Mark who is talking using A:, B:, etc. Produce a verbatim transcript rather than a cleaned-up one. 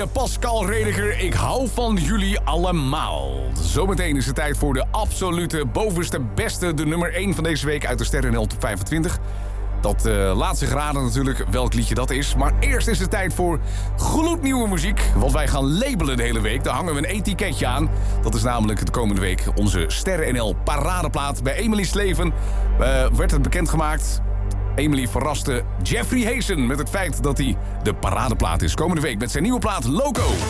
A: Pascal Rediger, ik hou van jullie allemaal. Zometeen is het tijd voor de absolute bovenste beste, de nummer één van deze week uit de Sterren N L Top vijfentwintig. Dat uh, laat zich raden natuurlijk welk liedje dat is. Maar eerst is het tijd voor gloednieuwe muziek. Want wij gaan labelen de hele week. Daar hangen we een etiketje aan. Dat is namelijk de komende week onze Sterren N L paradeplaat. Bij Emily Sleven uh, werd het bekendgemaakt. Emily verraste Jeffrey Hazen met het feit dat hij de paradeplaat is. Komende week met zijn nieuwe plaat Loco.